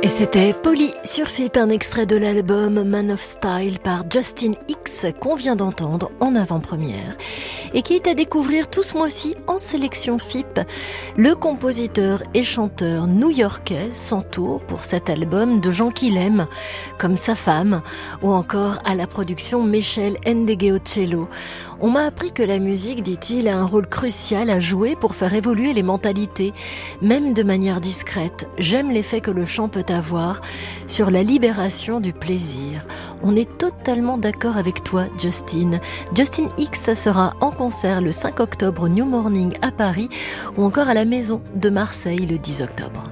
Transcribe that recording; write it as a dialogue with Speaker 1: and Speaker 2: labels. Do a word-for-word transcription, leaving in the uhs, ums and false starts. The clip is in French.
Speaker 1: Et c'était Polly sur F I P, un extrait de l'album Man of Style par Justin X qu'on vient d'entendre en avant-première et qui est à découvrir tout ce mois-ci en sélection F I P. Le compositeur et chanteur new-yorkais s'entoure pour cet album de gens qu'il aime, comme sa femme ou encore à la production Michel Ndegeocello. On m'a appris que la musique, dit-il, a un rôle crucial à jouer pour faire évoluer les mentalités, même de manière discrète. J'aime l'effet que le chant peut avoir sur la libération du plaisir. On est totalement d'accord avec toi, Justin. Justin X sera en concert le cinq octobre au New Morning à Paris ou encore à la Maison de Marseille le dix octobre.